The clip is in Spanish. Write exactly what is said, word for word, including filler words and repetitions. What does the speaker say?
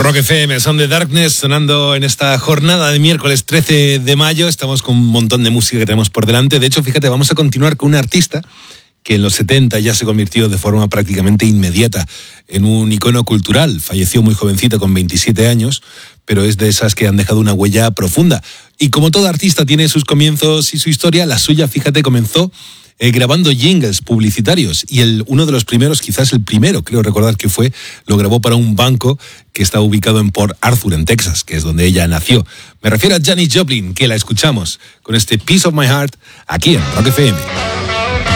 Rock F M, Sound the Darkness, sonando en esta jornada de miércoles trece de mayo. Estamos con un montón de música que tenemos por delante. De hecho, fíjate, vamos a continuar con una artista que en los setenta ya se convirtió de forma prácticamente inmediata en un icono cultural. Falleció muy jovencita, con veintisiete años, pero es de esas que han dejado una huella profunda. Y como todo artista tiene sus comienzos y su historia, la suya, fíjate, comenzó Eh, grabando jingles publicitarios, y el, uno de los primeros, quizás el primero, creo recordar que fue, lo grabó para un banco que está ubicado en Port Arthur, en Texas, que es donde ella nació. Me refiero a Janis Joplin, que la escuchamos con este Piece of My Heart aquí en Rock F M.